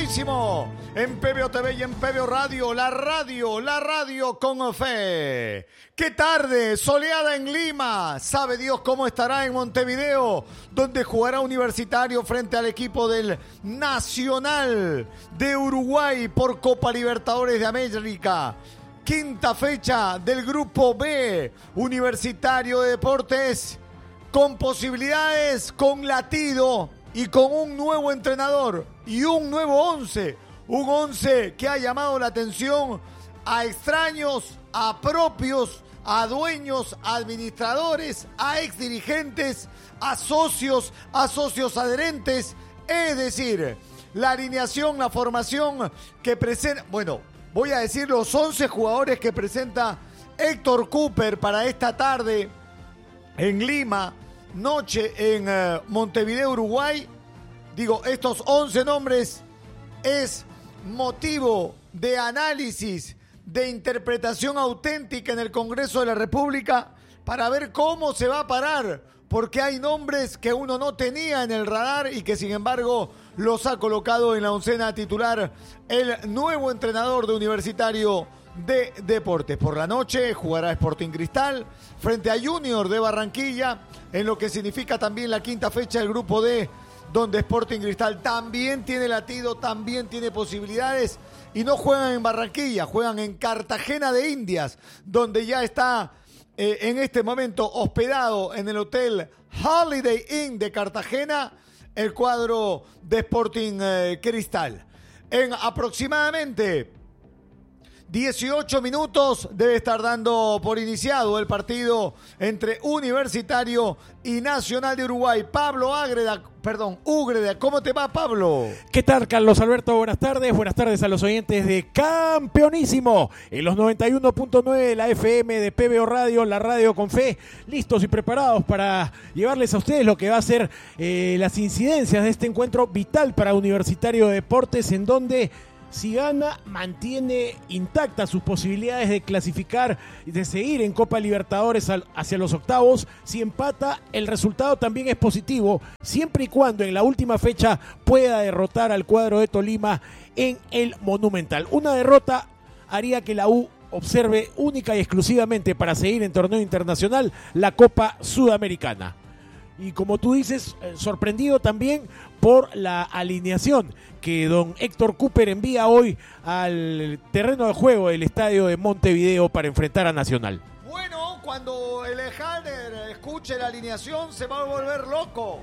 Campeonísimo en PBO TV y en PBO Radio, la radio con fe. ¡Qué tarde! Soleada en Lima. Sabe Dios cómo estará en Montevideo, donde jugará Universitario frente al equipo del Nacional de Uruguay por Copa Libertadores de América. Quinta fecha del Grupo B, Universitario de Deportes, con posibilidades, con latido y con un nuevo entrenador y un nuevo 11. Un 11 que ha llamado la atención a extraños, a propios, a dueños, a administradores, a exdirigentes, a socios adherentes. Es decir, la alineación, la formación que presenta... Bueno, voy a decir los 11 jugadores que presenta Héctor Cooper para esta tarde en Lima, noche en Montevideo, Uruguay. Digo, estos 11 nombres es motivo de análisis, de interpretación auténtica en el Congreso de la República para ver cómo se va a parar, porque hay nombres que uno no tenía en el radar y que sin embargo los ha colocado en la oncena titular el nuevo entrenador de Universitario de Deportes. Por la noche jugará Sporting Cristal frente a Junior de Barranquilla, en lo que significa también la quinta fecha del Grupo D, donde Sporting Cristal también tiene latido, también tiene posibilidades, y no juegan en Barranquilla, juegan en Cartagena de Indias, donde ya está en este momento hospedado en el hotel Holiday Inn de Cartagena el cuadro de Sporting Cristal. En aproximadamente 18 minutos debe estar dando por iniciado el partido entre Universitario y Nacional de Uruguay. Úgreda, ¿cómo te va, Pablo? ¿Qué tal, Carlos Alberto? Buenas tardes a los oyentes de Campeonísimo en los 91.9 de la FM de PBO Radio, la radio con fe, listos y preparados para llevarles a ustedes lo que va a ser las incidencias de este encuentro vital para Universitario de Deportes, en donde si gana, mantiene intactas sus posibilidades de clasificar y de seguir en Copa Libertadores hacia los octavos. Si empata, el resultado también es positivo, siempre y cuando en la última fecha pueda derrotar al cuadro de Tolima en el Monumental. Una derrota haría que la U observe única y exclusivamente para seguir en torneo internacional la Copa Sudamericana. Y como tú dices, sorprendido también por la alineación que don Héctor Cooper envía hoy al terreno de juego del estadio de Montevideo para enfrentar a Nacional. Bueno, cuando el Ejalder escuche la alineación se va a volver loco.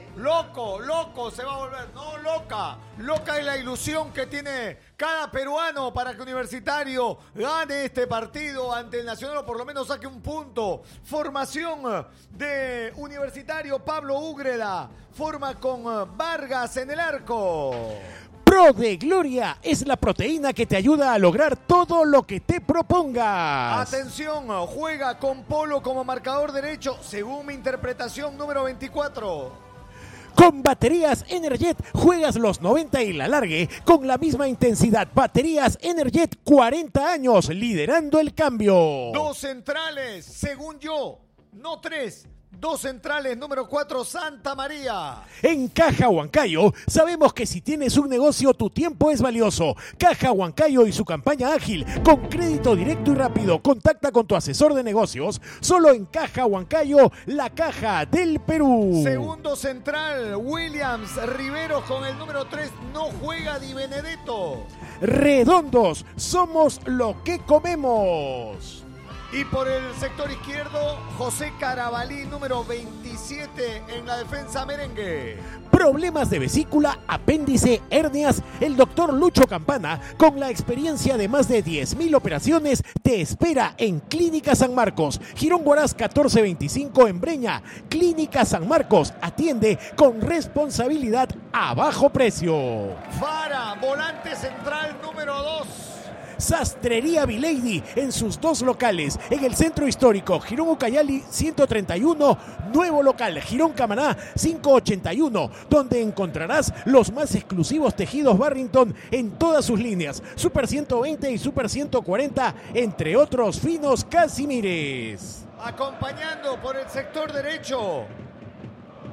Loco, se va a volver, no loca. Loca es la ilusión que tiene cada peruano para que Universitario gane este partido ante el Nacional o por lo menos saque un punto. Formación de Universitario, Pablo Úgreda. Forma con Vargas en el arco. Pro de Gloria es la proteína que te ayuda a lograr todo lo que te propongas. Atención, juega con Polo como marcador derecho, según mi interpretación, número 24. Con baterías Energet juegas los 90 y la largue con la misma intensidad. Baterías Energet, 40 años liderando el cambio. 2 centrales, según yo, no 3. 2 centrales, número 4, Santa María. En Caja Huancayo sabemos que si tienes un negocio tu tiempo es valioso. Caja Huancayo y su campaña ágil con crédito directo y rápido. Contacta con tu asesor de negocios solo en Caja Huancayo, la caja del Perú. Segundo central, Williams Riveros con el número 3, no juega Di Benedetto. Redondos, somos lo que comemos. Y por el sector izquierdo, José Carabalí, número 27 en la defensa merengue. Problemas de vesícula, apéndice, hernias. El doctor Lucho Campana, con la experiencia de más de 10,000 operaciones, te espera en Clínica San Marcos. Girón Huaraz 1425 en Breña. Clínica San Marcos atiende con responsabilidad a bajo precio. Fara, volante central número 2. Sastrería Vilady en sus 2 locales, en el centro histórico, Girón Ucayali 131, nuevo local, Girón Camaná 581, donde encontrarás los más exclusivos tejidos Barrington en todas sus líneas, Super 120 y Super 140, entre otros finos casimires. Acompañando por el sector derecho,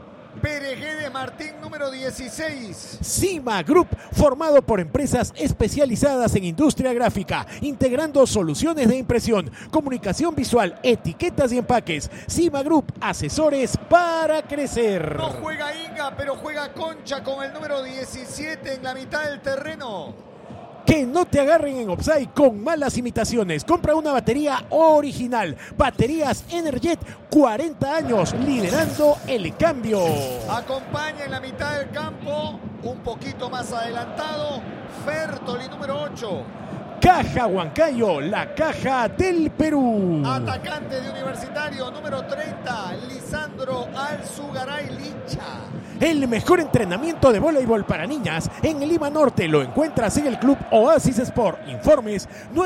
Peregué Martín, número 16. Cima Group, formado por empresas especializadas en industria gráfica, integrando soluciones de impresión, comunicación visual, etiquetas y empaques. Cima Group, asesores para crecer. No juega Inga, pero juega Concha con el número 17 en la mitad del terreno. Que no te agarren en offside con malas imitaciones. Compra una batería original. Baterías Energet, 40 años, liderando el cambio. Acompaña en la mitad del campo, un poquito más adelantado, Fertoli, número 8. Caja Huancayo, la caja del Perú. Atacante de Universitario, número 30, Lisandro Alzugaray Licha. El mejor entrenamiento de voleibol para niñas en Lima Norte lo encuentras en el Club Oasis Sport. Informes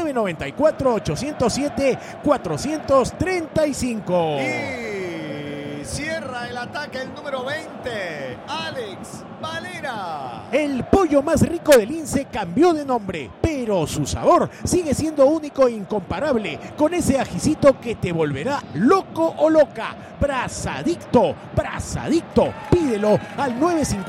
994-807-435. Y cierra el ataque el número 20, Alex Valera. El pollo más rico del Lince cambió de nombre, pero su sabor sigue siendo único e incomparable, con ese ajicito que te volverá loco o loca. Brazadicto, pídelo al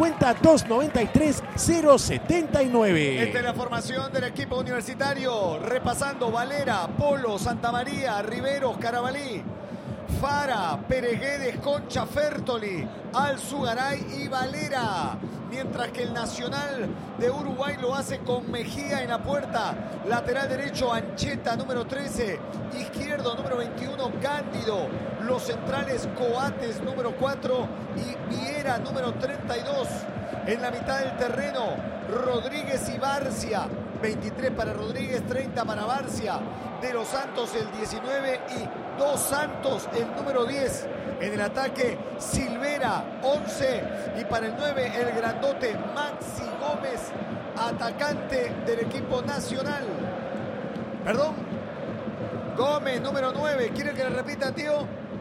950-293-079. Esta es la formación del equipo universitario, repasando: Valera, Polo, Santa María, Riveros, Carabalí, Fara, Pereguedes, Concha, Fertoli, Alzugaray y Valera. Mientras que el Nacional de Uruguay lo hace con Mejía en la puerta. Lateral derecho, Ancheta, número 13. Izquierdo, número 21, Cándido. Los centrales, Coates, número 4. Y Viera, número 32. En la mitad del terreno, Rodríguez y Barcia. 23 para Rodríguez, 30 para Barcia. De los Santos el 19 y Dos Santos el número 10. En el ataque, Silvera, 11. Y para el 9, el grandote Maxi Gómez, atacante del equipo nacional. Perdón. Gómez, número 9. ¿Quiere que le repita, tío?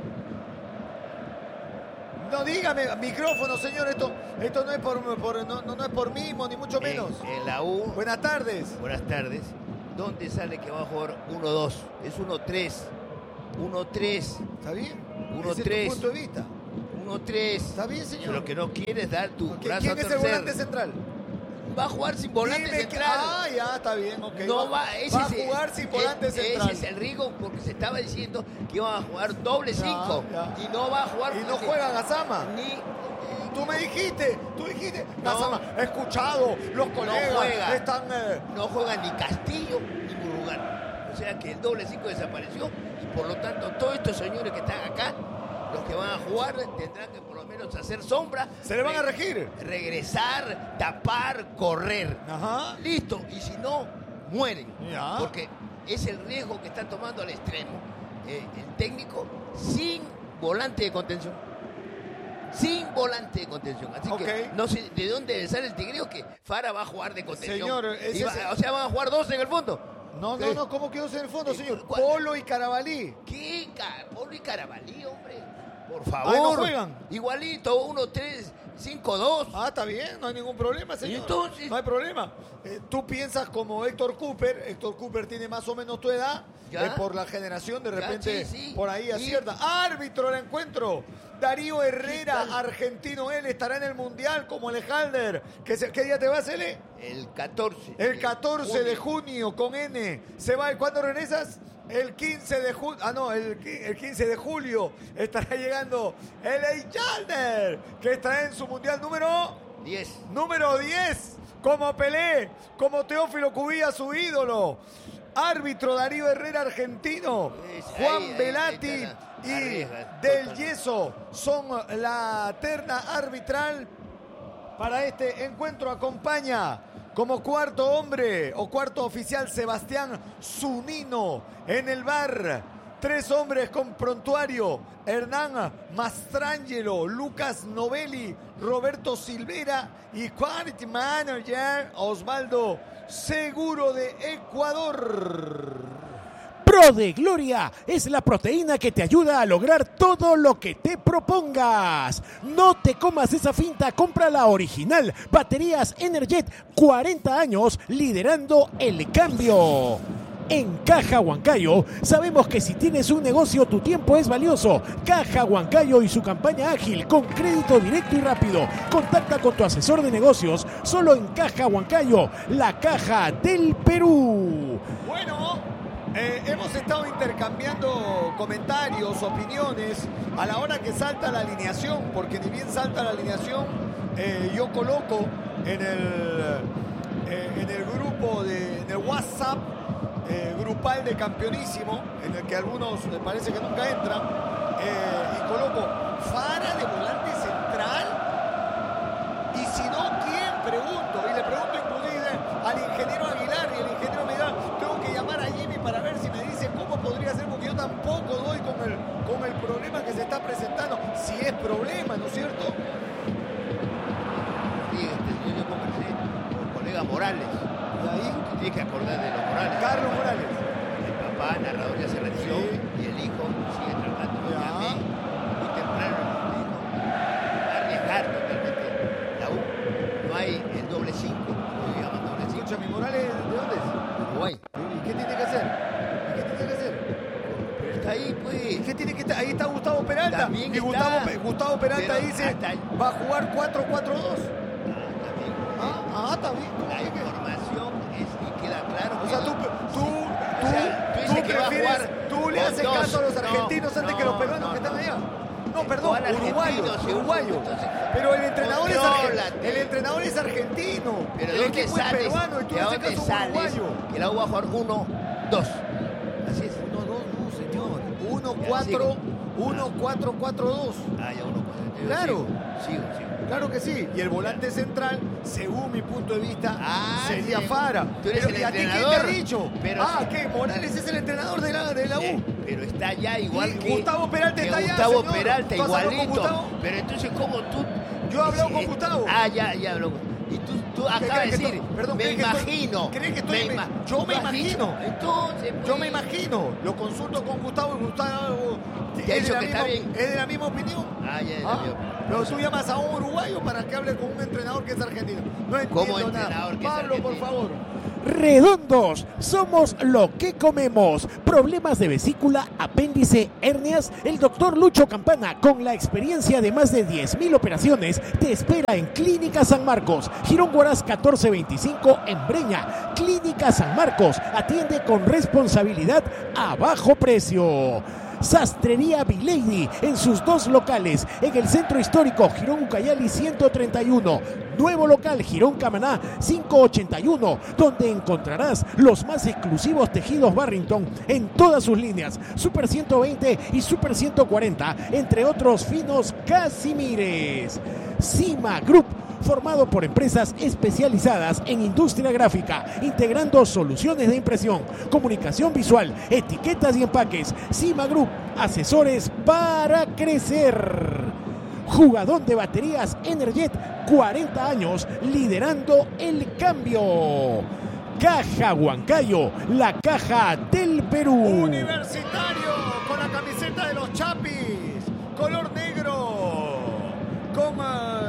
No, dígame, micrófono, señor. Esto no es no es por mimo, ni mucho menos. En la U. Buenas tardes. Buenas tardes. ¿Dónde sale que va a jugar 1-2? Es 1-3. 1-3. ¿Está bien? 1-3. Ese es tu punto de vista. 1-3. ¿Está bien, señor? Lo que no quieres dar tu brazo ¿Quién a es el torcer. volante central? Va a jugar sin volante central. Ya, está bien, ok. No va, a jugar sin volante central. Ese es el riesgo, porque se estaba diciendo que iban a jugar doble 5. Y no va a jugar. Y no juega Gazama. Tú dijiste, Gazama, he escuchado, los colegas están... No juegan ni Castillo ni Murrugardo. O sea que el doble 5 desapareció y por lo tanto todos estos señores que están acá, los que van a jugar, tendrán que por lo menos hacer sombra. Se le van a regir. Regresar, tapar, correr. Ajá. Listo. Y si no, mueren. Ya. Porque es el riesgo que está tomando al extremo el técnico sin volante de contención. Sin volante de contención. Así que no sé de dónde sale el tigrillo que Fara va a jugar de contención. Señor, o sea, van a jugar 2 en el fondo. No, ¿cómo quedó en el fondo, señor? Polo y Carabalí. ¿Qué? Polo y Carabalí, hombre. Por favor. ¿No juegan? Igualito, 1-3, 5-2. Ah, está bien, no hay ningún problema, señor. Entonces, no hay problema. Tú piensas como Héctor Cooper. Héctor Cooper tiene más o menos tu edad. Por la generación, de repente, por ahí acierta. Árbitro del encuentro, Darío Herrera, argentino. Él estará en el Mundial como el Halder. ¿Qué día te vas, L? El 14. El 14 de junio con N. Se va. ¿Cuándo regresas? El 15 de julio. El 15 de julio estará llegando el Halder, que estará en su Mundial número 10. Número 10. Como Pelé, como Teófilo Cubilla, su ídolo. Árbitro Darío Herrera, argentino. Juan Velati y Del Yeso son la terna arbitral para este encuentro. Acompaña como cuarto hombre o cuarto oficial Sebastián Zunino en el bar. 3 hombres con prontuario: Hernán Mastrangelo, Lucas Novelli, Roberto Silvera y Quality Manager Osvaldo Seguro de Ecuador. Pro de Gloria es la proteína que te ayuda a lograr todo lo que te propongas. No te comas esa finta, compra la original. Baterías Energet, 40 años liderando el cambio. En Caja Huancayo sabemos que si tienes un negocio tu tiempo es valioso. Caja Huancayo y su campaña ágil con crédito directo y rápido. Contacta con tu asesor de negocios solo en Caja Huancayo, la caja del Perú. Bueno, hemos estado intercambiando comentarios, opiniones a la hora que salta la alineación, porque ni bien salta la alineación, yo coloco en el grupo en el WhatsApp grupal de Campeonísimo, en el que algunos me parece que nunca entran, y coloco Fara de volante central, y si no, ¿quién? Pregunto, y le pregunto inclusive al ingeniero Aguilar, y el ingeniero me dirá, tengo que llamar a Jimmy para ver si me dice cómo podría ser, porque yo tampoco doy con el problema que se está presentando, si es problema, ¿no es cierto? Sí, yo conversé con el colega Morales. Y ahí, Tienes que acordar de los Morales. Carlos Morales. El papá, narrador, ya se retiró, Sí. y el hijo sigue trabajando. Ya. A mí, muy temprano, me dijo, arriesgar totalmente la U. No hay el doble 5, lo llaman doble 5. Escucha, mi Morales, ¿de dónde es? Uruguay. ¿Y qué tiene que hacer? ¿Y qué tiene que hacer? Pero está ahí, pues. ¿Y qué tiene que estar? Ahí está Gustavo Peralta. También Y está. Gustavo Peralta Pero dice, hasta ahí. va a jugar 4-4-2. También. Está bien. La información es y queda claro. O sea, tú dices que va a prefieres, jugar tú le con haces dos. caso a los argentinos antes que los peruanos que están allá. No, perdón, ¿Cuál uruguayos. argentino? Entonces, pero el entrenador es argentino. contrólate. El entrenador es argentino. Pero el ¿de dónde equipo es sales? peruano y tú ¿De le haces dónde caso a un sales? uruguayo. Que la U va a jugar 1-2. Así es. 1-2, no, señor. 1-4-4-2. Ah, ya 1-4. Claro. Sigo. Claro que sí. Y el volante central, según mi punto de vista, sería sí. Fara. Tú eres Pero, el ¿y a ti quién te entrenador? ha dicho? Pero ¿qué? Morales es el entrenador de la U. Pero está allá igual Y que Gustavo Peralta que está allá, Gustavo señor. Peralta ¿Tú has hablado con igualito. Gustavo? Pero entonces, ¿cómo tú? Yo he hablado con Gustavo. Ya habló. Y tú acabas de decir, perdón, me imagino. ¿Crees que estoy? Yo me imagino. Entonces, Yo pues, me imagino. Lo consulto con Gustavo y Gustavo ¿Te ha dicho que está bien? es de la misma opinión. ya, Pero tú llamas a un uruguayo para que hable con un entrenador que es argentino. No entiendo ¿Cómo nada. entrenador que es Pablo, por argentino? favor. Redondos, somos lo que comemos. Problemas de vesícula, apéndice, hernias. El doctor Lucho Campana, con la experiencia de más de 10.000 operaciones, te espera en Clínica San Marcos, Girón Huaraz 1425 en Breña. Clínica San Marcos atiende con responsabilidad a bajo precio. Sastrería Bilady en sus 2 locales, en el centro histórico Girón Ucayali 131, nuevo local Girón Camaná 581, donde encontrarás los más exclusivos tejidos Barrington en todas sus líneas, Super 120 y Super 140, entre otros finos casimires. Cima Group, formado por empresas especializadas en industria gráfica, integrando soluciones de impresión, comunicación visual, etiquetas y empaques. Cima Group, asesores para crecer. Jugador de baterías Energet, 40 años, liderando el cambio. Caja Huancayo, la caja del Perú. Universitario con la camiseta de los Chapis, color negro, con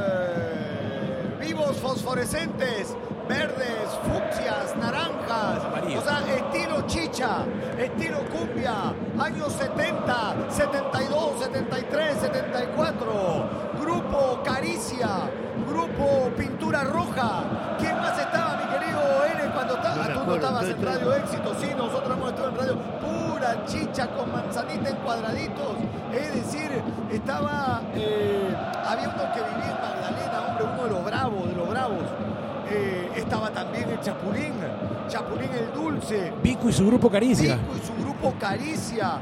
vivos fosforescentes, verdes, fucsias, naranjas, Amarillo. o sea, estilo chicha, estilo cumbia, años 70, 72, 73, 74, grupo Caricia, grupo Pintura Roja. ¿Quién más estaba, mi querido N, cuando estaba? No me Tú no acuerdo, estabas en entonces, Radio Éxito, sí, nosotros hemos estado en radio pura chicha con manzanita en cuadraditos, es decir, estaba, había uno que vivía en Magdalena, hombre, uno de los bravos, estaba también el Chapulín el Dulce, Vico y su grupo Caricia. Vico y su grupo Caricia,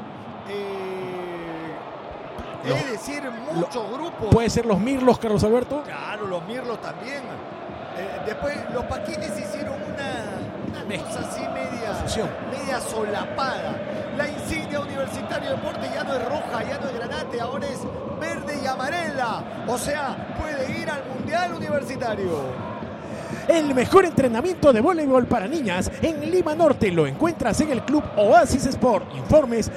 es decir, muchos grupos. Puede ser los Mirlos, Carlos Alberto. Claro, los Mirlos también. Después los Paquines hicieron una cosa así media solapada. La insignia Universitario de Deporte ya no es roja, ya no es granate, ahora es verde y amarela. O sea, puede ir al Mundial Universitario. El mejor entrenamiento de voleibol para niñas en Lima Norte lo encuentras en el Club Oasis Sport. Informes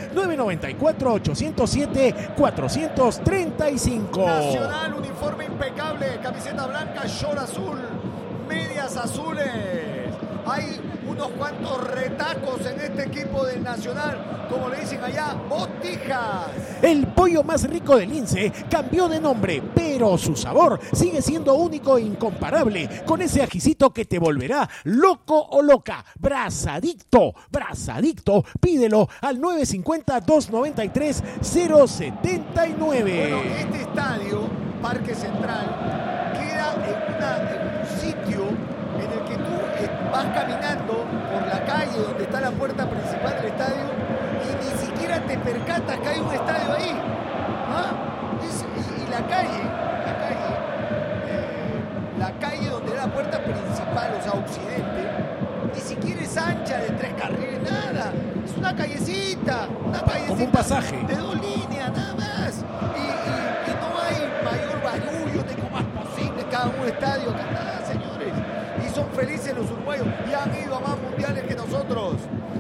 994-807-435. Nacional, uniforme impecable, camiseta blanca, short azul, medias azules. Hay un unos cuantos retacos en este equipo del Nacional, como le dicen allá, Botijas. El pollo más rico del Lince cambió de nombre, pero su sabor sigue siendo único e incomparable, con ese ajicito que te volverá loco o loca. Brazadicto, pídelo al 950-293-079. Bueno, este estadio, Parque Central, queda en un sitio en el que tú vas caminando por la calle donde está la puerta principal del estadio y ni siquiera te percatas que hay un estadio ahí. ¿Ah? Y la calle donde era la puerta principal, o sea, occidente, ni siquiera es ancha de 3 carriles, nada. Es una callecita como un pasaje de 2 líneas, nada más. Y no hay mayor barullo de como más posible cada un estadio, nada, señores. Y son felices los uruguayos y han ido a más mundiales que nosotros.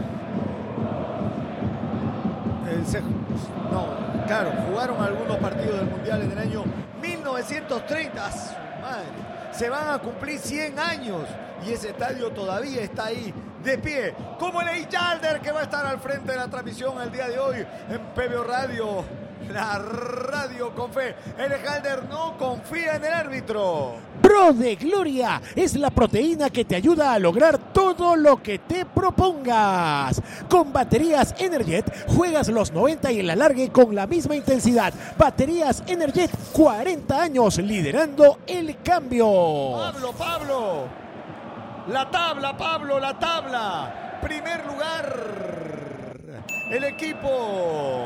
Claro, jugaron algunos partidos del mundial en el año 1930. Madre. Se van a cumplir 100 años y ese estadio todavía está ahí de pie, como el Eyjalder, que va a estar al frente de la transmisión el día de hoy en PBO Radio, la radio con fe. El Eyjalder no confía en el árbitro. Pro de Gloria es la proteína que te ayuda a lograr todo lo que te propongas. Con baterías Energet juegas los 90 y el alargue con la misma intensidad. Baterías Energet, 40 años liderando el cambio. Pablo. La tabla. Primer lugar, el equipo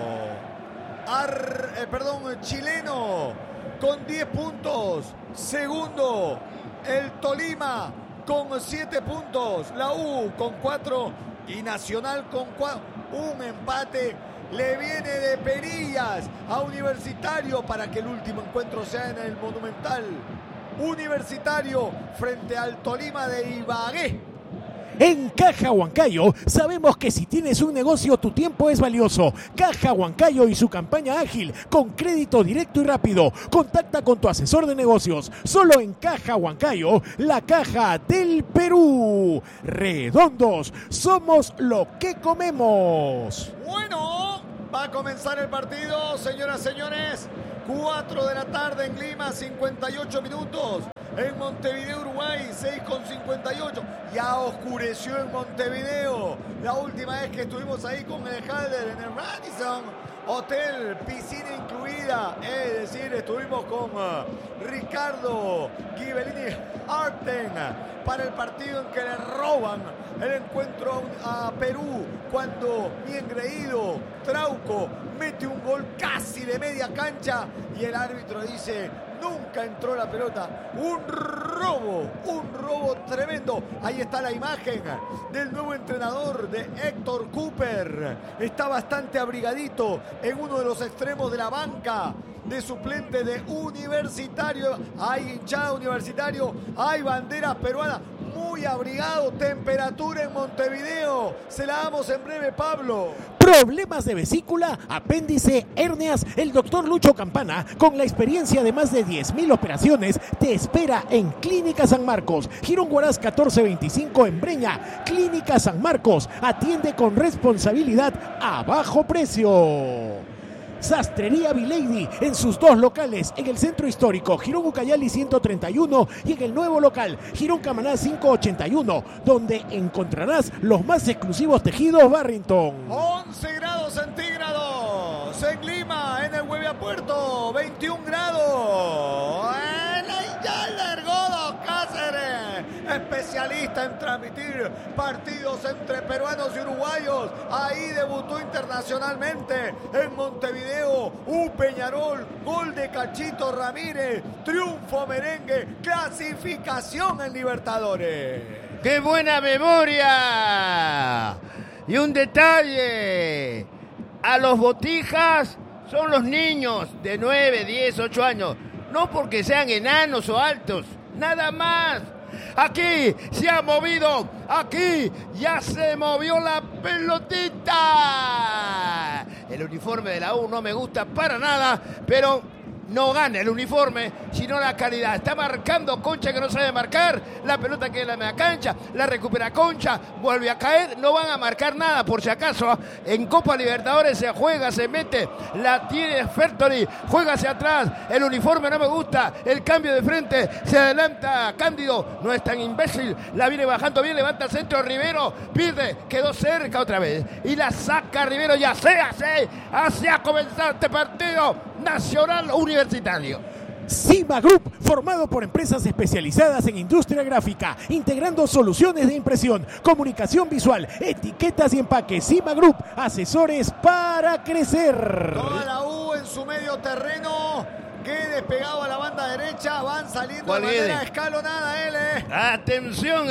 chileno con 10 puntos. Segundo, el Tolima con 7 puntos. La U con 4 y Nacional con 4. Un empate le viene de perillas a Universitario para que el último encuentro sea en el Monumental. Universitario frente al Tolima de Ibagué. En Caja Huancayo sabemos que si tienes un negocio tu tiempo es valioso. Caja Huancayo y su campaña ágil con crédito directo y rápido. Contacta con tu asesor de negocios. Solo en Caja Huancayo, la caja del Perú. Redondos, somos lo que comemos. Bueno, va a comenzar el partido, señoras y señores. 4 de la tarde en Lima, 58 minutos. En Montevideo, Uruguay, 6:58. Ya oscureció en Montevideo. La última vez que estuvimos ahí con el Eyjalder en el Radisson Hotel, piscina incluida. Es decir, estuvimos con Ricardo Ghibellini Arten para el partido en que le roban el encuentro a Perú cuando mi engreído Trauco mete un gol casi de media cancha y el árbitro dice: nunca entró la pelota. Un robo tremendo. Ahí está la imagen del nuevo entrenador, de Héctor Cooper. Está bastante abrigadito en uno de los extremos de la banca de suplente de Universitario. Hay hinchada Universitario, hay banderas peruanas. Muy abrigado, temperatura en Montevideo. Se la damos en breve, Pablo. Problemas de vesícula, apéndice, hernias. El doctor Lucho Campana, con la experiencia de más de 10,000 operaciones, te espera en Clínica San Marcos. Girón Huaraz 1425 en Breña. Clínica San Marcos. Atiende con responsabilidad a bajo precio. Sastrería Vilady en sus 2 locales, en el centro histórico Girón Ucayali 131 y en el nuevo local Girón Camaná 581, donde encontrarás los más exclusivos tejidos Barrington. 11 grados centígrados en Lima, en el Hueviapuerto, 21 grados. En Eyjalder, Godo Cáceres, especialista en transmitir partidos entre peruanos y uruguayos. Ahí debutó internacionalmente en Montevideo. Peñarol, gol de Cachito Ramírez, triunfo merengue, clasificación en Libertadores. ¡Qué buena memoria! Y un detalle, a los Botijas son los niños de 9, 10, 8 años, no porque sean enanos o altos, nada más. Aquí se ha movido, aquí ya se movió la pelotita. El uniforme de la U no me gusta para nada, pero no gana el uniforme, sino la calidad. Está marcando Concha, que no sabe marcar. La pelota queda en la media cancha, la recupera Concha, vuelve a caer. No van a marcar nada, por si acaso. En Copa Libertadores se juega, se mete, la tiene Fertoli, juega hacia atrás. El uniforme no me gusta, el cambio de frente, se adelanta Cándido, no es tan imbécil, la viene bajando bien, levanta el centro Rivero, pierde, quedó cerca otra vez. Y la saca Rivero, ya se hace. Así ha comenzado este partido Nacional Universitario. Cima Group, formado por empresas especializadas en industria gráfica, integrando soluciones de impresión, comunicación visual, etiquetas y empaques. Cima Group, asesores para crecer. Toda la U en su medio terreno, que despegado a la banda derecha, van saliendo de manera escalonada él. Atención,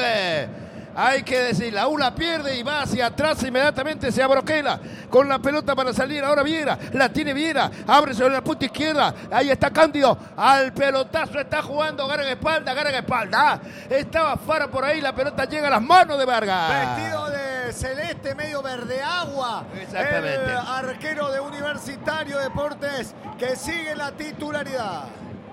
hay que decir, la U la pierde y va hacia atrás, inmediatamente se abroquela con la pelota para salir. Ahora Viera, la tiene Viera, abre sobre la punta izquierda, ahí está Cándido, al pelotazo está jugando, agarra en espalda, estaba Fara por ahí, la pelota llega a las manos de Vargas. Vestido de celeste, medio verde agua. Exactamente. El arquero de Universitario Deportes, que sigue la titularidad.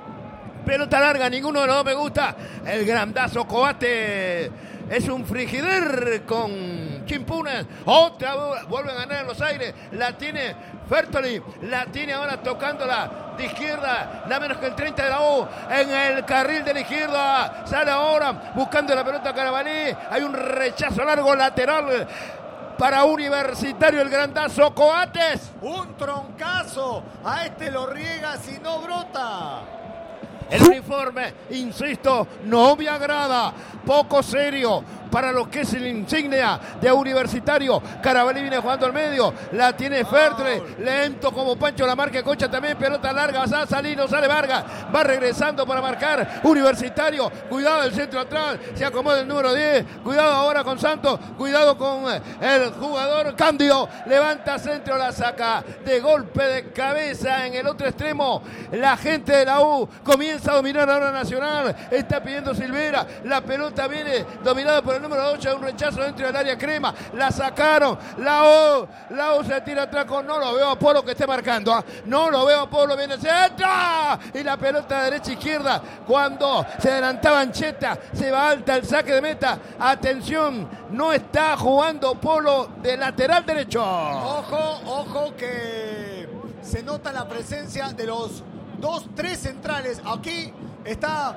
Pelota larga, ninguno de los dos me gusta. El grandazo Coate es un frigider con Chimpunes. Otra vuelve a ganar en los aires. La tiene Fertoli. La tiene ahora tocándola de izquierda. Nada menos que el 30 de la U. En el carril de la izquierda. Sale ahora buscando la pelota Carabalí. Hay un rechazo largo lateral para Universitario, el grandazo Coates. Un troncazo. A este lo riega si no brota. El uniforme, insisto, no me agrada, poco serio para lo que es el insignia de Universitario. Carabalí viene jugando al medio, la tiene Fertre, lento como Pancho, la marca Concha también, pelota larga, va a salir, no sale Vargas, va regresando para marcar Universitario. Cuidado el centro atrás, se acomoda el número 10, cuidado ahora con Santos, cuidado con el jugador Cándido, levanta centro, la saca de golpe de cabeza en el otro extremo. La gente de la U comienza a dominar ahora Nacional, está pidiendo Silvera, la pelota viene dominada por el número 8, un rechazo dentro del área crema, la sacaron, la U se tira atrás con, no lo veo a Polo que esté marcando, no lo veo a Polo, viene centro, y la pelota derecha izquierda, cuando se adelantaba Ancheta, se va alta el saque de meta, atención, no está jugando Polo de lateral derecho. Ojo que se nota la presencia de los 2-3 centrales. Aquí está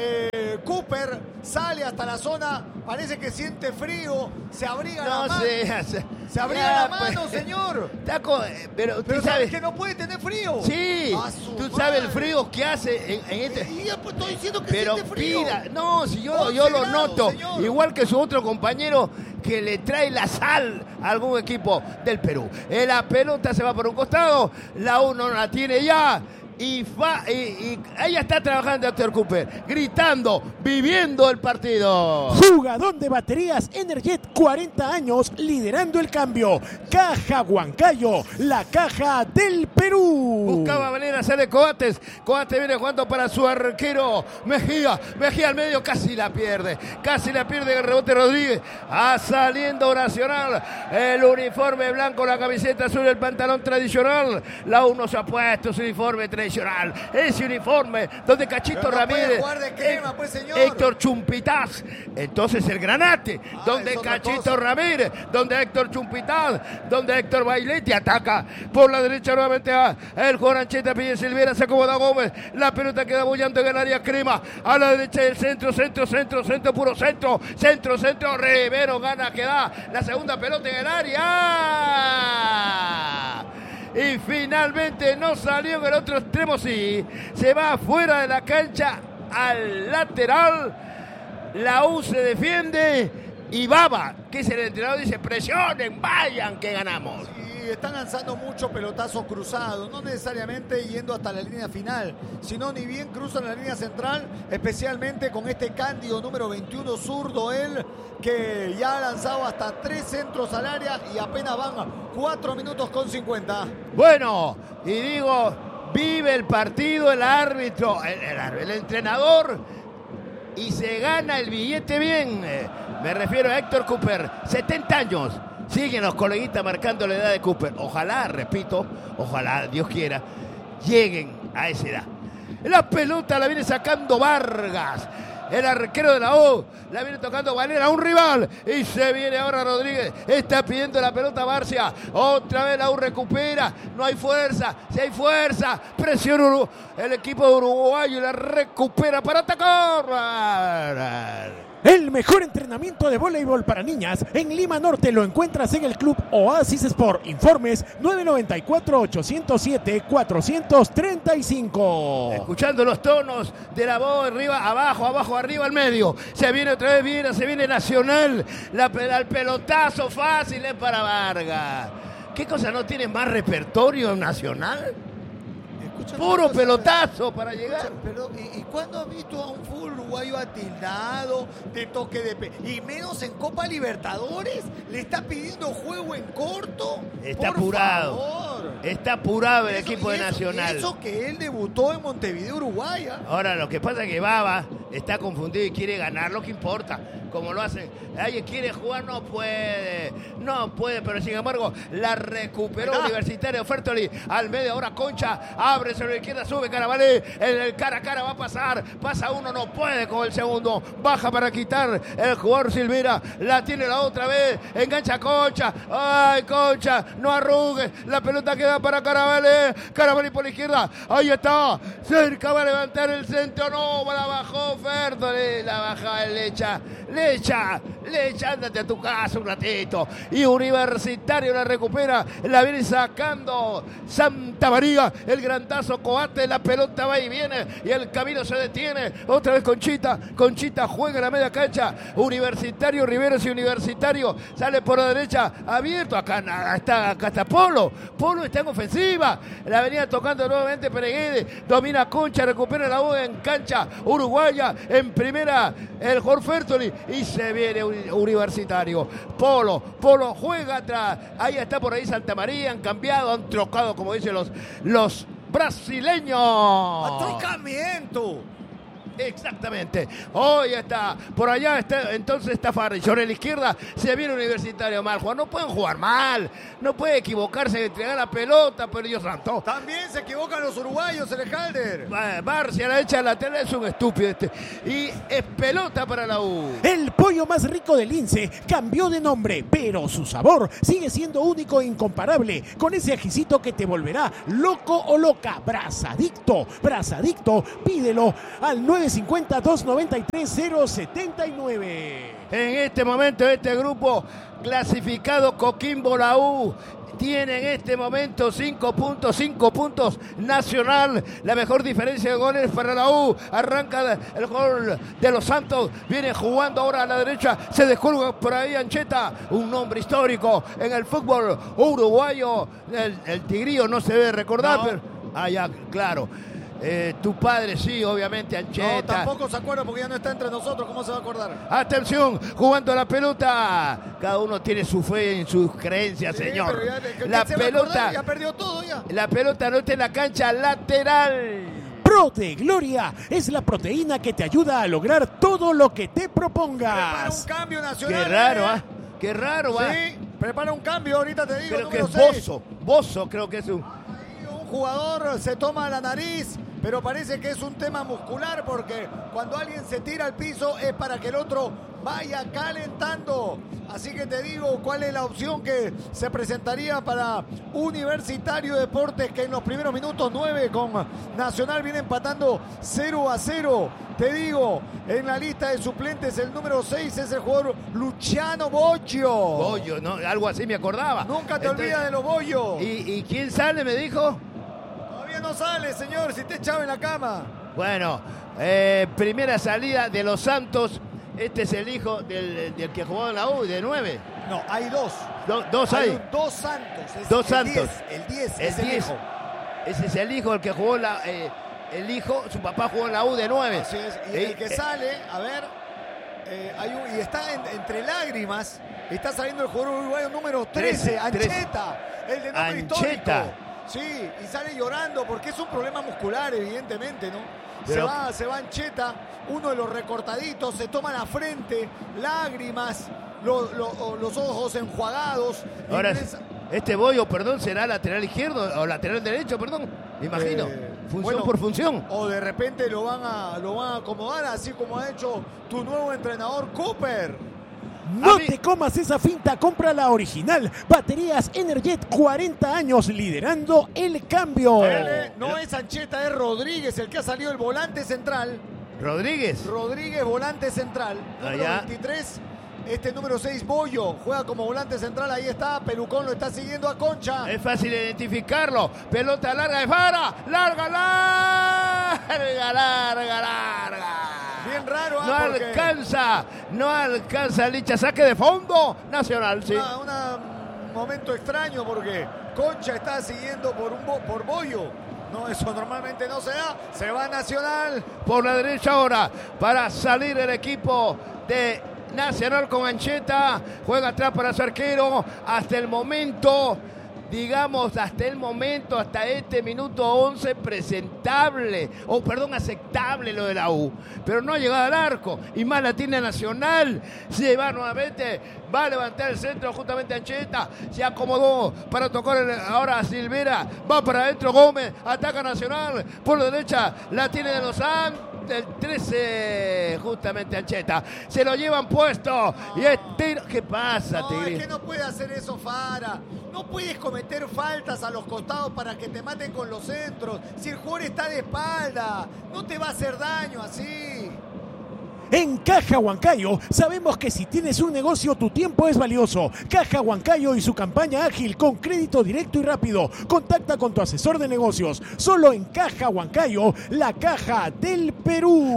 Cooper, sale hasta la zona, parece que siente frío, se abriga la mano. Se abriga la mano, señor. Pero Pero tú sabes que no puede tener frío. Sí, tú sabes el frío que hace en este. Y ya pues, estoy diciendo que Pero siente frío. no, si yo lo noto, señor. igual que su otro compañero que le trae la sal a algún equipo del Perú. La pelota se va por un costado, la U no la tiene ya. Y ahí está trabajando Héctor Cooper, gritando, viviendo el partido. Jugador de baterías Energet, 40 años, liderando el cambio. Caja Huancayo, la caja del Perú. Buscaba Valera, sale Coates. Coates viene jugando para su arquero Mejía al medio, casi la pierde el rebote Rodríguez. Saliendo Nacional, el uniforme blanco, la camiseta azul, el pantalón tradicional. La U no se ha puesto su uniforme tradicional. Ese uniforme donde Cachito Ramírez, crema, pues, señor. Héctor Chumpitaz, entonces el Granate, donde Cachito Ramírez, donde Héctor Chumpitaz, donde Héctor Bailetti ataca por la derecha nuevamente a el jugador Ancheta, pide Silvera, se acomoda Gómez, la pelota queda bollando en el área crema, a la derecha del centro, puro centro, Rivero gana, que da la segunda pelota en el área. Y finalmente no salió en el otro extremo, sí. Se va afuera de la cancha al lateral. La U se defiende y Baba, que es el entrenador, dice: presionen, vayan, que ganamos. Y están lanzando muchos pelotazos cruzados, no necesariamente yendo hasta la línea final, sino ni bien cruzan la línea central, especialmente con este Cándido número 21, zurdo él, que ya ha lanzado hasta 3 centros al área y apenas van 4 minutos con 50. Bueno, y digo, vive el partido el árbitro, el entrenador, y se gana el billete bien. Me refiero a Héctor Cooper, 70 años. Siguen los coleguitas marcando la edad de Cooper. Ojalá, repito, ojalá, Dios quiera, lleguen a esa edad. La pelota la viene sacando Vargas. El arquero de la U, la viene tocando Valera, un rival, y se viene ahora Rodríguez, está pidiendo la pelota Barcia, otra vez la U recupera, no hay fuerza, si hay fuerza, presiona el equipo de uruguayo y la recupera para atacar. El mejor entrenamiento de voleibol para niñas en Lima Norte lo encuentras en el Club Oasis Sport. Informes 994-807-435. Escuchando los tonos de la voz, arriba, abajo, abajo, arriba, al medio. Se viene otra vez, se viene Nacional. El pelotazo fácil es para Vargas. ¿Qué cosa no tiene más repertorio Nacional? Puro pelotazo para llegar. Pero, ¿y cuándo has visto a un fútbol uruguayo atildado de toque de y menos en Copa Libertadores? ¿Le está pidiendo juego en corto? Está por apurado. Favor. Está apurado el equipo de Nacional. Eso que él debutó en Montevideo, Uruguay. Ahora, lo que pasa es que Baba está confundido y quiere ganar, lo que importa. Como lo hacen. Alguien quiere jugar, no puede, pero sin embargo la recuperó Universitario Fertoli al medio. Ahora Concha abre sobre la izquierda, sube Carabalí, en el cara a cara va a pasar, pasa uno, no puede con el segundo, baja para quitar el jugador Silveira, la tiene la otra vez, engancha Concha, ay Concha, no arrugues, la pelota queda para Carabalí por la izquierda, ahí está, cerca va a levantar el centro, no, la bajó Fertoli, la baja Lecha, ándate a tu casa un ratito. Y Universitario la recupera, la viene sacando Santa María, el grandazo Coate, la pelota va y viene y el camino se detiene. Otra vez Conchita juega en la media cancha. Universitario, Riveros y Universitario sale por la derecha, abierto. Acá está Polo está en ofensiva. La venía tocando nuevamente Pereguede, domina Concha, recupera la U en cancha uruguaya. En primera el Jorge Fertoli y se viene Universitario. Polo juega atrás. Ahí está por ahí Santa María. Han cambiado, han trocado, como dicen los brasileños. ¡Atrocamiento! Exactamente. Hoy está. Por allá está. Entonces está Farri. Sobre la izquierda se viene Universitario mal. No pueden jugar mal. No puede equivocarse de entregar la pelota, pero Dios santo. También se equivocan los uruguayos en el Calder. Barcia a la derecha lateral es un estúpido Y es pelota para la U. El pollo más rico del Lince cambió de nombre, pero su sabor sigue siendo único e incomparable. Con ese ajicito que te volverá loco o loca. Brazadicto, pídelo al 950-293-079. En este momento, este grupo clasificado Coquimbo, la U, tiene en este momento 5 puntos Nacional, la mejor diferencia de goles para la U. Arranca el gol de los Santos, viene jugando ahora a la derecha, se descolga por ahí Ancheta, un nombre histórico en el fútbol uruguayo. El Tigrillo no se debe recordar, no. Pero ya, claro. Tu padre sí, obviamente, Ancheta. No, tampoco se acuerda porque ya no está entre nosotros. ¿Cómo se va a acordar? Atención, jugando la pelota. Cada uno tiene su fe en sus creencias, sí, señor. La pelota ya perdió todo ya. La pelota no está en la cancha lateral. Prote Gloria es la proteína que te ayuda a lograr todo lo que te propongas. Prepara un cambio Nacional. Qué raro, ¿ah? Qué raro, ¿ah? Sí, prepara un cambio, ahorita te digo. Creo que es Bozo, creo que es un jugador se toma la nariz, pero parece que es un tema muscular porque cuando alguien se tira al piso es para que el otro vaya calentando. Así que te digo cuál es la opción que se presentaría para Universitario Deportes, que en los primeros minutos 9 con Nacional viene empatando 0-0. Te digo, en la lista de suplentes el número 6 es el jugador Luciano Boggio. Boggio, ¿no? Algo así me acordaba. Nunca te olvidas de los Boggio. ¿Y quién sale, me dijo? No sale, señor, si te echaba en la cama. Bueno, primera salida de los Santos. Este es el hijo del que jugó en la U, de 9. No, hay dos. Dos hay. Dos Santos. Dos Santos. El 10 es el hijo. Ese es el hijo, el que jugó el hijo, su papá jugó en la U de 9. Así es. Y el que sale, a ver, y está entre lágrimas, está saliendo el jugador uruguayo número 13, Ancheta. El de nombre histórico. Sí, y sale llorando porque es un problema muscular, evidentemente, ¿no? Pero se va Ancheta, uno de los recortaditos, se toma la frente, lágrimas, los ojos enjuagados. Ahora, este Boggio, perdón, ¿será lateral izquierdo o lateral derecho, perdón? Me imagino. Función por función. O de repente lo van a acomodar, así como ha hecho tu nuevo entrenador Cooper. No te comas esa finta, compra la original. Baterías Energet, 40 años liderando el cambio. No es Ancheta, es Rodríguez el que ha salido el volante central. Rodríguez, volante central. Número 23. Número 6, Bollo, juega como volante central, ahí está, Pelucón lo está siguiendo a Concha. Es fácil identificarlo, pelota larga de Fara, larga. Bien raro, No alcanza Licha, saque de fondo, Nacional, sí. Un momento extraño porque Concha está siguiendo por Bollo. No, eso normalmente no se da, se va Nacional. Por la derecha ahora, para salir el equipo de Nacional con Ancheta, juega atrás para su arquero, hasta este minuto 11, aceptable lo de la U, pero no ha llegado al arco, y más la tiene Nacional, se va nuevamente, va a levantar el centro justamente Ancheta, se acomodó para tocar ahora a Silvera, va para adentro Gómez, ataca Nacional, por la derecha la tiene de Lozán, del 13 justamente Ancheta, se lo llevan puesto y estira. ¿Qué pasa, Tigre? Es que no puede hacer eso Fara, no puedes cometer faltas a los costados para que te maten con los centros, si el jugador está de espalda, no te va a hacer daño así. En Caja Huancayo sabemos que si tienes un negocio tu tiempo es valioso. Caja Huancayo y su campaña ágil con crédito directo y rápido. Contacta con tu asesor de negocios. Solo en Caja Huancayo, la caja del Perú.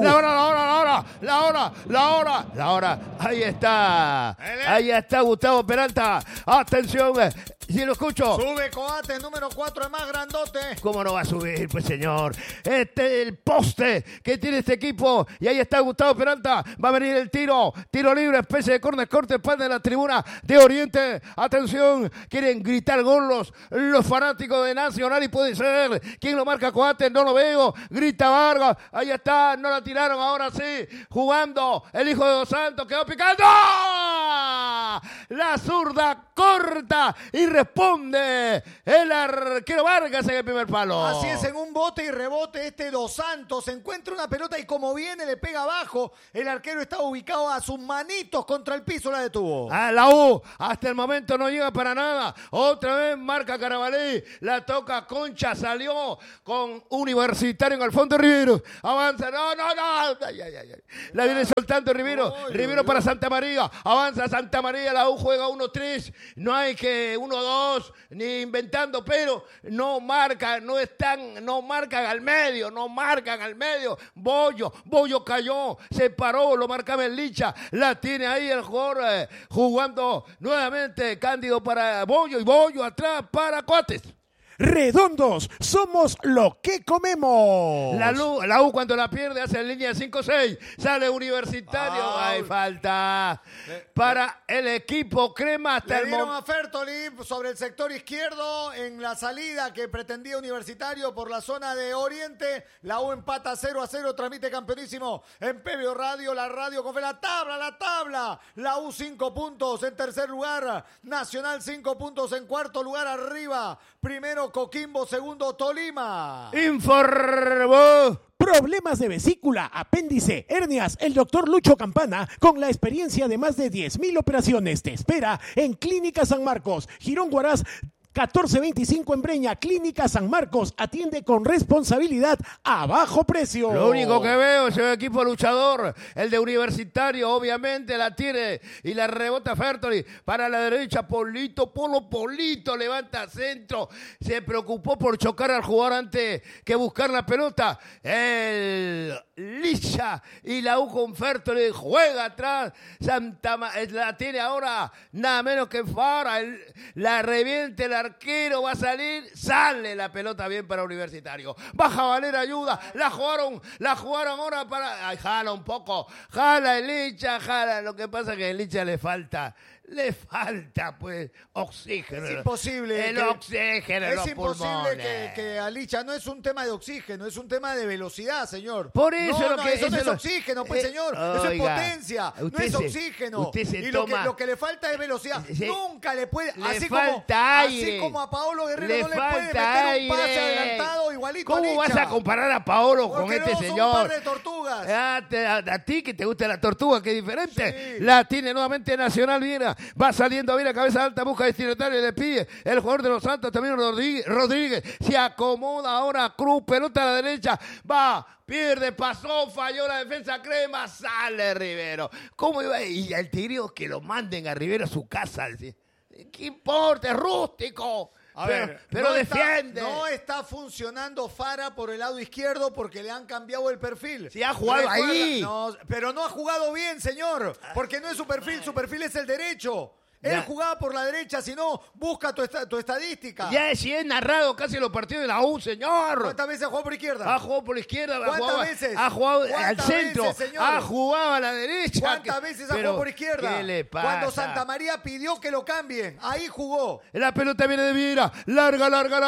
La hora. Ahí está Gustavo Peralta. Atención. Si lo escucho. Sube Coates, número 4, el más grandote. ¿Cómo no va a subir, pues, señor? El poste que tiene este equipo. Y ahí está Gustavo Peralta. Va a venir el tiro. Tiro libre, especie de córner, corte, espalda de la tribuna de Oriente. Atención. Quieren gritar gol los fanáticos de Nacional y puede ser. ¿Quién lo marca? Coates, no lo veo. Grita Vargas. Ahí está. No la tiraron, ahora sí. Jugando. El hijo de Dos Santos quedó picando. La zurda corta y responde el arquero Vargas en el primer palo. Así es, en un bote y rebote Dos Santos encuentra una pelota y como viene le pega abajo. El arquero está ubicado a sus manitos contra el piso, la detuvo. A la U, hasta el momento no llega para nada. Otra vez marca Carabalí, la toca Concha, salió con Universitario en el fondo Rivero. Avanza, no. Ay. La viene soltando Rivero para Santa María. Avanza Santa María, la U juega 1-3. No hay que 1-2 ni inventando, pero no marcan al medio. Bollo cayó, se paró, lo marcaba el Licha, la tiene ahí el jugador jugando nuevamente Cándido para Bollo y Bollo atrás para Coates. Redondos, somos lo que comemos. La U cuando la pierde hace en línea 5-6, sale Universitario, hay falta para el equipo crema hasta le dieron a Fertoli sobre el sector izquierdo en la salida que pretendía Universitario por la zona de Oriente. La U empata 0-0, transmite Campeonísimo en PBO Radio, la radio con fe, la tabla. La U 5 puntos en tercer lugar, Nacional 5 puntos en cuarto lugar, arriba primero Coquimbo, segundo Tolima. Informó. Problemas de vesícula, apéndice, hernias. El doctor Lucho Campana, con la experiencia de más de 10,000 operaciones, te espera en Clínica San Marcos, Girón Huaraz, 1425 en Breña. Clínica San Marcos atiende con responsabilidad a bajo precio. Lo único que veo es el equipo luchador, el de Universitario, obviamente la tiene y la rebota Fertoli para la derecha. Polito levanta centro, se preocupó por chocar al jugador antes que buscar la pelota. El Licha y la U con Fertoli juega atrás. La tiene ahora nada menos que Fara, la reviente el arquero, va a salir, sale la pelota bien para Universitario. Baja Valera, ayuda, la jugaron ahora para, jala un poco, jala el Licha, lo que pasa es que el Licha le falta le falta pues oxígeno. Es imposible. El oxígeno en los imposible que a Licha no es un tema de oxígeno, es un tema de velocidad, señor. Por eso eso no es oxígeno, pues señor. Eso es potencia, no es oxígeno. Y lo que le falta es velocidad. Nunca le puede, así como a Paolo Guerrero no le puede meter un pase adelantado igualito a Licha. ¿Cómo vas a comparar a Paolo con este señor? Son un par de tortugas. A ti que te gusta la tortuga, que es diferente. Sí. La tiene nuevamente Nacional Viera. Va saliendo bien a cabeza alta, busca destinatario y le pide el jugador de los Santos, también Rodríguez. Se acomoda ahora Cruz, pelota a la derecha. Va, pierde, pasó, falló la defensa Crema, sale Rivero. ¿Cómo iba? Y el Tigrillo que lo manden a Rivero a su casa. ¿Qué importa? Es rústico. Pero defiende. No está funcionando Fara por el lado izquierdo porque le han cambiado el perfil. Sí, ha jugado ahí. Pero no ha jugado bien, señor. Porque no es su perfil es el derecho. Él jugaba por la derecha, si no, busca tu estadística. Ya si es narrado casi los partidos de la U, señor. ¿Cuántas veces ha jugado por izquierda? Ha jugado por la izquierda. ¿Cuántas veces? Ha jugado al centro. Ha jugado a la derecha. ¿Cuántas veces ha jugado por izquierda? ¿Qué le pasa? Cuando Santa María pidió que lo cambien, ahí jugó. La pelota viene de Viera. Larga.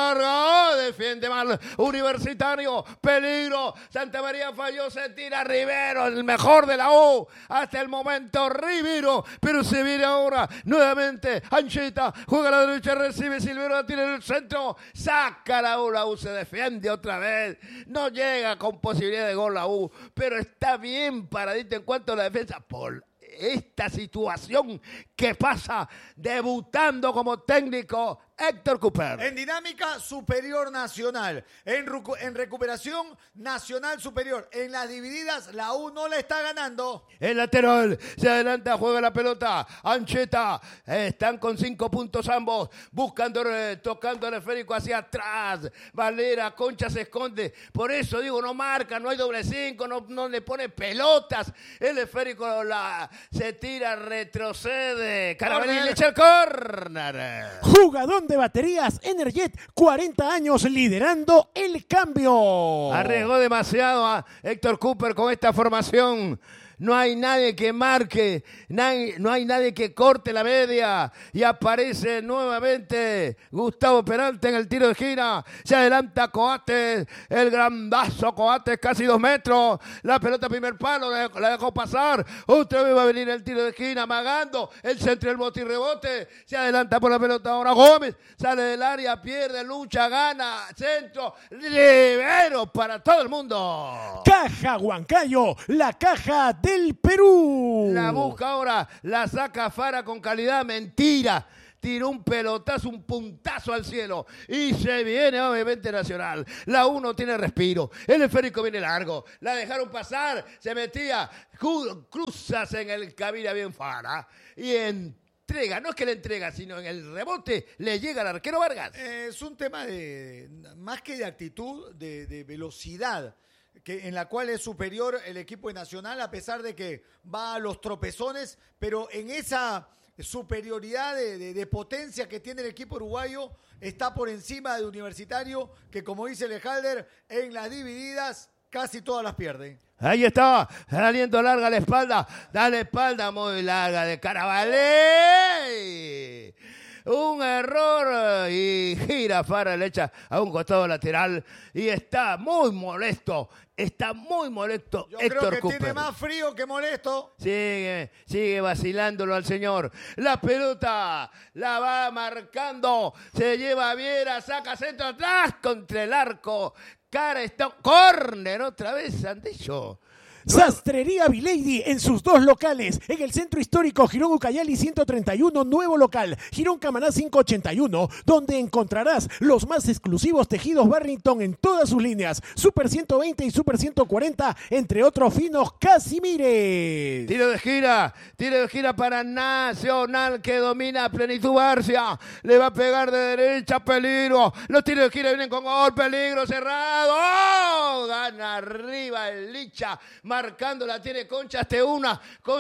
Oh, defiende mal. Universitario. Peligro. Santa María falló. Se tira Rivero. El mejor de la U. Hasta el momento Rivero. Pero se viene ahora. Nuevamente, Ancheta, juega a la derecha, recibe Silvero, la tira en el centro, saca la U se defiende otra vez, no llega con posibilidad de gol la U, pero está bien paradito en cuanto a la defensa por esta situación que pasa debutando como técnico Héctor Cooper. En dinámica superior nacional, en recuperación nacional superior, en las divididas la U no la está ganando. El lateral se adelanta, juega la pelota, Ancheta, están con 5 puntos ambos, buscando, tocando el esférico hacia atrás, Valera, Concha se esconde, por eso digo, no marca, no hay doble 5, no le pone pelotas, el esférico se tira, retrocede, Carabalí le echa el córner. Jugador de baterías Energet, 40 años liderando el cambio. Arriesgó demasiado a Héctor Cooper con esta formación. No hay nadie que marque, no hay nadie que corte la media. Y aparece nuevamente Gustavo Peralta en el tiro de esquina. Se adelanta Coates, el grandazo Coates, casi 2 metros. La pelota primer palo, la dejó pasar. Otra vez va a venir el tiro de esquina, amagando el centro, el bote y rebote. Se adelanta por la pelota ahora Gómez. Sale del área, pierde, lucha, gana, centro. Rivero para todo el mundo. Caja Huancayo, la caja del Perú. La busca ahora, la saca Fara con calidad, mentira. Tiró un pelotazo, un puntazo al cielo y se viene obviamente Nacional. La 1 tiene respiro, el esférico viene largo, la dejaron pasar, se metía, cruzas en el camino bien Fara y entrega, no es que le entrega, sino en el rebote le llega al arquero Vargas. Es un tema de, más que de actitud, de velocidad, en la cual es superior el equipo de Nacional, a pesar de que va a los tropezones, pero en esa superioridad de potencia que tiene el equipo uruguayo, está por encima de Universitario, que como dice Lejalder, en las divididas casi todas las pierde. Ahí está, saliendo larga la espalda, da la espalda muy larga de Carabalí. Un error y gira Fara, le echa a un costado lateral y está muy molesto Yo Héctor creo que Cooper. tiene más frío que molesto. Sigue vacilándolo al señor. La pelota la va marcando, se lleva a Viera, saca centro atrás contra el arco. Cara está, córner otra vez, Santillo. Sastrería Vilady en sus 2 locales. En el centro histórico Girón Ucayali 131, nuevo local. Girón Camaná 581, donde encontrarás los más exclusivos tejidos Barrington en todas sus líneas. Super 120 y Super 140, entre otros finos Casimires. Tiro de gira para Nacional, que domina a plenitud Barcia. Le va a pegar de derecha, peligro. Los tiros de gira vienen con gol, peligro, cerrado. ¡Oh! Gana arriba el Licha. Marcando, la tiene Concha, hazte una,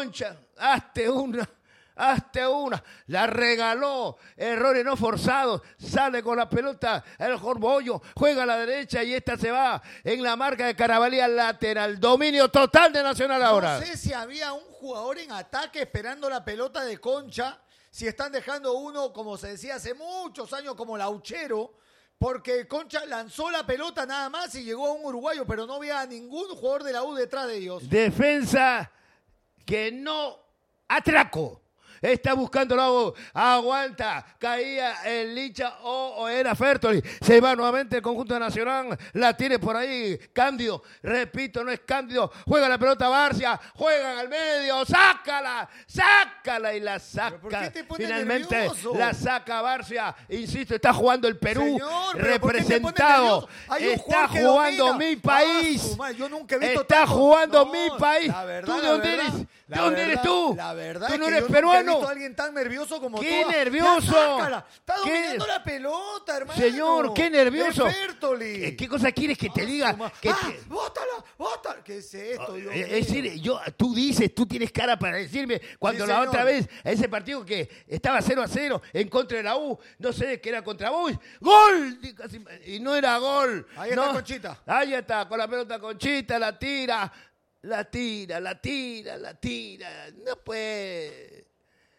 la regaló, errores no forzados, sale con la pelota el Jorbollo, juega a la derecha y esta se va en la marca de Carabalí al lateral, dominio total de Nacional ahora. No sé si había un jugador en ataque esperando la pelota de Concha si están dejando uno, como se decía hace muchos años, como Lauchero, porque Concha lanzó la pelota nada más y llegó a un uruguayo, pero no había ningún jugador de la U detrás de ellos. Defensa que no atracó. Está buscando luego, aguanta, caía el Licha o era Fertoli. Se va nuevamente el conjunto nacional, la tiene por ahí Cándido, repito, no es Cándido, juega la pelota Barcia, juegan al medio, sácala y la saca. ¿Por qué te pones finalmente nervioso? La saca Barcia, insisto, está jugando el Perú. Señor, representado, está jugando mi país. Yo nunca he visto está tanto. jugando No, mi país. Verdad, ¿Tú de dónde eres? ¿De dónde eres tú? La verdad tú no es que eres yo peruano. Nunca he visto a alguien tan nervioso como tú. ¡Qué nervioso! Está dominando la pelota, hermano. Señor, qué nervioso. Es Fertoli. ¿Qué cosa quieres que te diga? ¡Bótala! ¿Qué es esto, Dios mío? Es decir, tú tienes cara para decirme cuando Sí, la señor. otra vez, a ese partido que estaba 0-0 en contra de la U, no sé qué era contra Boys, ¡gol! Y no era gol. Ahí está Conchita. Ahí está, con la pelota Conchita, la tira. No puede.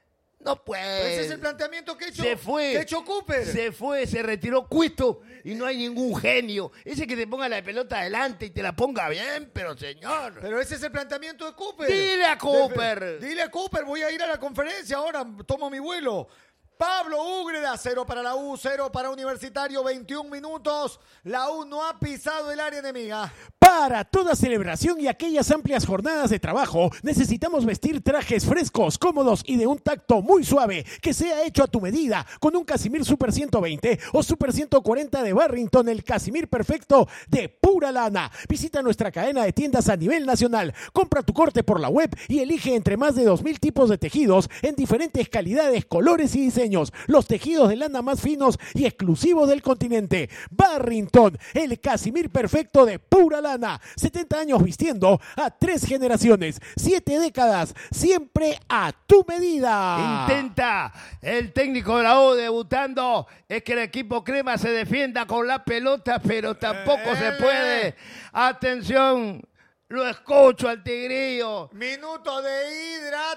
Ese es el planteamiento que ha hecho, Se fue. que ha hecho Cooper. Se fue, se retiró Cueto y no hay ningún genio. Ese que te ponga la pelota adelante y te la ponga bien, pero señor. Pero ese es el planteamiento de Cooper. Dile a Cooper. Dile a Cooper, voy a ir a la conferencia ahora, tomo mi vuelo. Pablo Úgreda, 0 para la U, 0 para Universitario, 21 minutos. La U no ha pisado el área enemiga. Para toda celebración y aquellas amplias jornadas de trabajo, necesitamos vestir trajes frescos, cómodos y de un tacto muy suave, que sea hecho a tu medida, con un Casimir Super 120 o Super 140 de Barrington, el Casimir perfecto de pura lana. Visita nuestra cadena de tiendas a nivel nacional, compra tu corte por la web y elige entre más de 2,000 tipos de tejidos en diferentes calidades, colores y diseños. Los tejidos de lana más finos y exclusivos del continente. Barrington, el Casimir perfecto de pura lana. 70 años vistiendo a 3 generaciones, 7 décadas, siempre a tu medida. Intenta el técnico de la U debutando. Es que el equipo crema se defienda con la pelota, pero tampoco se puede. Atención. Lo escucho al tigrillo. Minuto de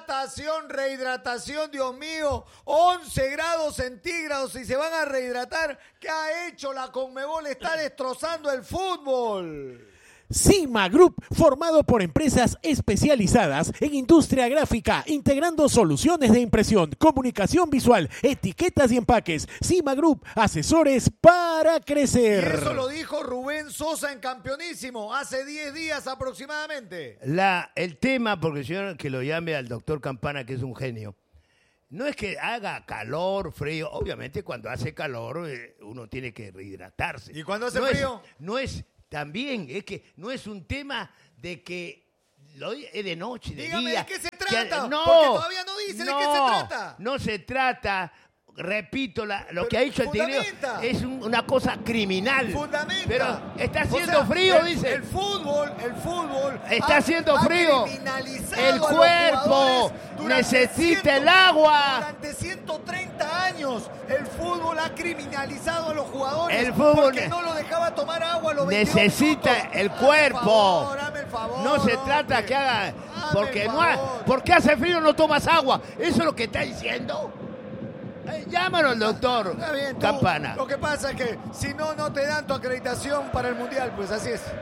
rehidratación, Dios mío. 11 grados centígrados y se van a rehidratar. ¿Qué ha hecho la Conmebol? Está destrozando el fútbol. Cima Group, formado por empresas especializadas en industria gráfica, integrando soluciones de impresión, comunicación visual, etiquetas y empaques. Cima Group, asesores para crecer. Y eso lo dijo Rubén Sosa en Campeonísimo hace 10 días aproximadamente. El tema, porque si no, que lo llame al doctor Campana, que es un genio. No es que haga calor, frío. Obviamente cuando hace calor uno tiene que rehidratarse. ¿Y cuando hace frío? También es que no es un tema de que es de noche, de Dígame, día. ¿de qué se trata? No, porque todavía no dice de qué se trata. No se trata, repito, lo que ha hecho el tigrillo es una cosa criminal. Fundamenta. Pero está haciendo frío, dice. El fútbol. Está haciendo frío. El a cuerpo necesita el agua. Durante 130 años el fútbol ha criminalizado a los jugadores. El fútbol porque no lo dejaba tomar agua a los 22 necesita minutos. el cuerpo. Hazme el favor, no se trata hombre. que haga porque Hazme el porque hace frío no tomas agua. ¿Eso es lo que está diciendo? Llámalo al doctor Está bien, Campana. Lo que pasa es que si no te dan tu acreditación para el Mundial, pues así es.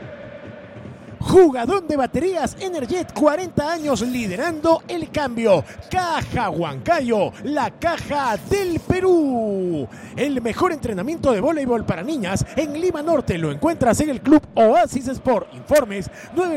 Jugador de baterías Energet, 40 años liderando el cambio. Caja Huancayo, la caja del Perú. El mejor entrenamiento de voleibol para niñas en Lima Norte lo encuentras en el Club Oasis Sport. Informes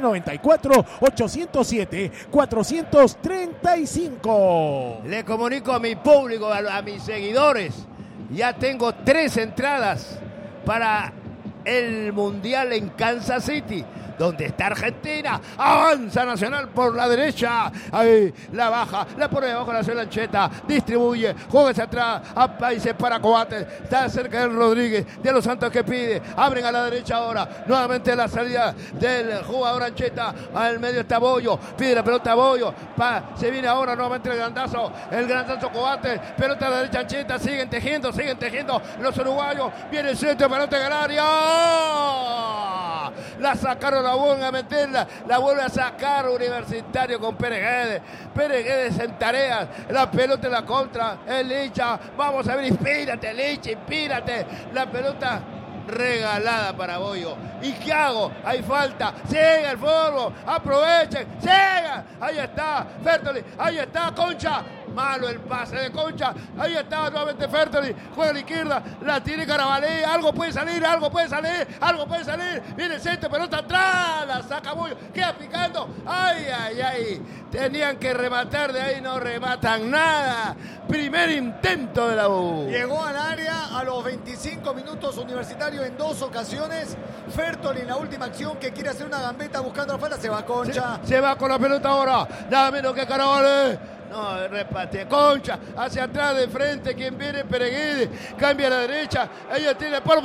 994-807-435. Le comunico a mi público, a mis seguidores. Ya tengo 3 entradas para el Mundial en Kansas City, donde está Argentina. Avanza Nacional por la derecha. Ahí la baja, la pone debajo, la hace Lancheta. Distribuye, juega hacia atrás. Países para Coates. Está cerca de Rodríguez. De los Santos que pide. Abren a la derecha ahora. Nuevamente la salida del jugador Ancheta. Al medio está Bollo. Pide la pelota a Bollo. Se viene ahora nuevamente el grandazo. El grandazo Coates. Pelota a la derecha Ancheta. Siguen tejiendo los uruguayos. Viene el centro, pelota en el área. la sacaron, la vuelven a meterla, la vuelve a sacar Universitario con Pérez Guedes. Pérez Guedes en tareas, la pelota en la contra, el Licha, vamos a ver, inspírate Licha, inspírate, la pelota regalada para Boyo. ¿Y qué hago? Hay falta, sigue el fútbol, aprovechen, sigan, ahí está, Fertoli, ahí está, Concha, malo el pase de Concha, ahí está nuevamente Fertoli, juega a la izquierda, la tiene Carabalí, algo puede salir, viene el centro, pelota atrás, la saca Boyo, queda picando, ay, tenían que rematar, de ahí no rematan nada, primer intento de la U. Llegó al área a los 25 minutos Universitario en 2 ocasiones. Fertoli en la última acción que quiere hacer una gambeta buscando la falta, se va Concha. Se va con la pelota ahora, nada menos que Carabalí. No, repate, Concha, hacia atrás, de frente, quien viene, Pereguide, cambia a la derecha, ella tiene Polo,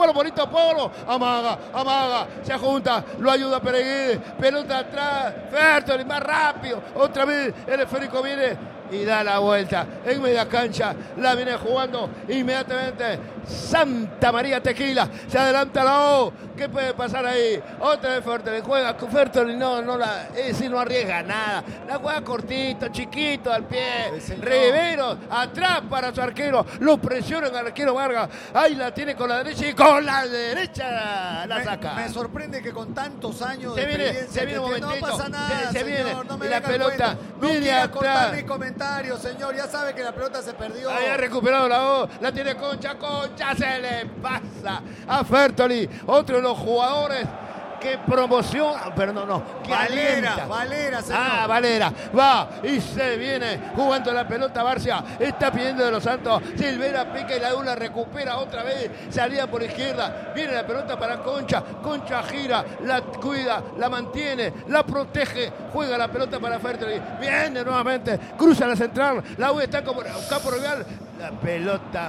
amaga, se junta, lo ayuda Pereguide, pelota atrás, Fertoli, más rápido, otra vez, el esférico viene y da la vuelta en media cancha, la viene jugando inmediatamente Santa María Tequila, se adelanta la O, ¿qué puede pasar ahí? Otra vez Fertoli, juega con Fertoli, no arriesga nada, la juega cortito, chiquito al pie, Rivero, atrás para su arquero, lo presionan al arquero Vargas, ahí la tiene con la derecha y con la derecha la saca. Me sorprende que con tantos años se de viene, experiencia un momentito, no pasa nada, se señor, viene, no me y la pelota viene a cortar atrás. mi comentario, señor, ya sabe que la pelota se perdió. Ahí ha recuperado la O, la tiene Concha se le pasa a Fertoli, otro de los jugadores que promociona, pero que Valera, señor. Valera, va y se viene jugando la pelota Barcia, está pidiendo de los Santos, Silvera pica y la U la recupera otra vez, salida por izquierda, viene la pelota para Concha gira, la cuida, la mantiene, la protege, juega la pelota para Fertoli, viene nuevamente, cruza la central, la U está como campo rival, la pelota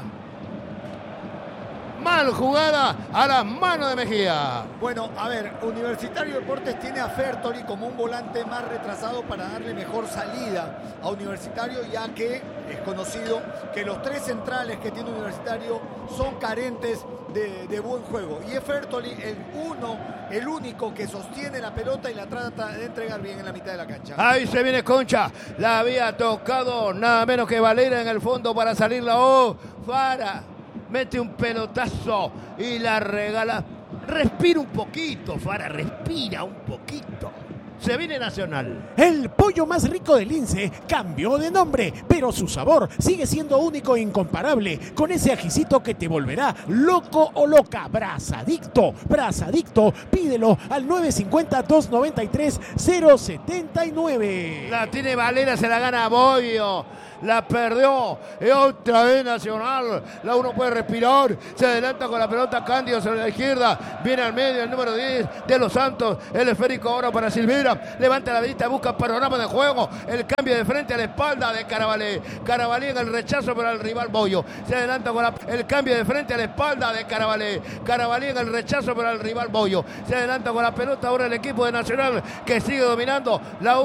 mal jugada a las manos de Mejía. Bueno, a ver, Universitario Deportes tiene a Fertoli como un volante más retrasado para darle mejor salida a Universitario, ya que es conocido que los 3 centrales que tiene Universitario son carentes de buen juego. Y es Fertoli el único que sostiene la pelota y la trata de entregar bien en la mitad de la cancha. Ahí se viene Concha, la había tocado nada menos que Valera en el fondo para salir la O. Fara mete un pelotazo y la regala. Respira un poquito, Fara, respira un poquito. Se viene Nacional. El pollo más rico del Lince cambió de nombre, pero su sabor sigue siendo único e incomparable, con ese ajicito que te volverá loco o loca. Brazadicto, pídelo al 950-293-079. La tiene Valera, se la gana Boyo. La perdió y otra vez Nacional. La uno puede respirar, se adelanta con la pelota Cándido sobre la izquierda, viene al medio el número 10 de los Santos, el esférico ahora para Silvera, levanta la vista, busca panorama de juego, el cambio de frente a la espalda de Carabalí en el rechazo para el rival Boyo, se adelanta con el cambio de frente a la espalda de Carabalí en el rechazo para el rival Boyo, se adelanta con la pelota ahora el equipo de Nacional que sigue dominando la